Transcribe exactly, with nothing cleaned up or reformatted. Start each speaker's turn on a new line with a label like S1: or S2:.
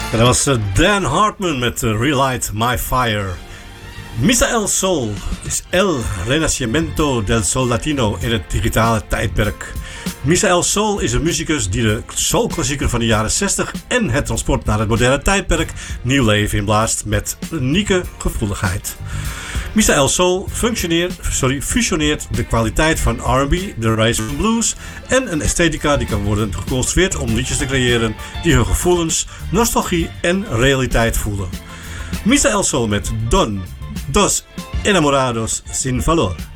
S1: En dat was Dan Hartman met Relight My Fire. Misael Sol is El Renacimiento del Sol Latino in het digitale tijdperk. Misael Sol is een muzikus die de soulklassieker van de jaren zestig en het transport naar het moderne tijdperk nieuw leven inblaast met unieke gevoeligheid. Misael Sol sorry, fusioneert de kwaliteit van R en B, de rise van blues en een esthetica die kan worden geconstrueerd om liedjes te creëren die hun gevoelens, nostalgie en realiteit voelen. Misael Sol met Don Dos Enamorados Sin Valor.